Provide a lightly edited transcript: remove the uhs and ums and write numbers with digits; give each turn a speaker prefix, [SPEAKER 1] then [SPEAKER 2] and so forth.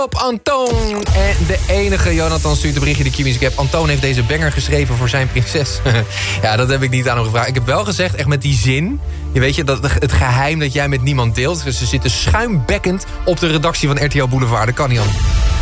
[SPEAKER 1] Op Antoon. En de enige, Jonathan stuurt een berichtje de Q-Music app. Antoon heeft deze banger geschreven voor zijn prinses. Ja, dat heb ik niet aan hem gevraagd. Ik heb wel gezegd, echt met die zin. Je weet je, dat het geheim dat jij met niemand deelt. Ze zitten schuimbekkend op de redactie van RTL Boulevard. Dat kan niet anders.